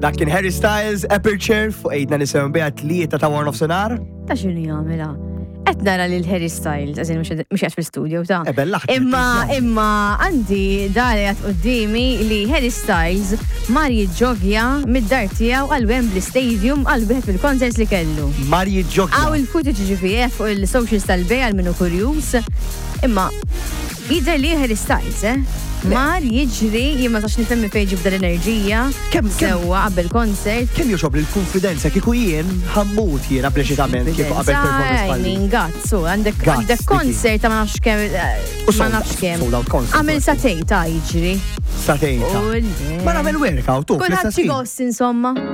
Dak kien Harry Styles, Aperture, fuq ejdna nisimgħu biha tlieta ta' war nofsinhar. Ta' x'inhu jagħmilha? Qed nara lil Harry Styles, għażin mhux qed fil-studio ta'. Imma għandi dari qed qudiemi li Harry Styles mar jiġġogja mid-dar tiegħu għal Wembley Stadium għal wieħed fil-concerts li kellu. Mar jiġġogja. Għaw il-footage ġifieri fuq il-socials tal-bej għal minnu kurjuż. Imma jidher li Harry Styles, mar jiġri jimma tax nifemmi fejġi b'dal enerġija sewwa qabel konsert. Kemm joxob l-konfidenza kieku jien ħammut jien ableċitament kieku qabel performance bħal. Gazzu, għandek konsert ta' ma nafx kemm. Għamil satejn ta' jiġri. Satejn ta'. Ma nagħmel workout tu. Kulħadd xi gost insomma.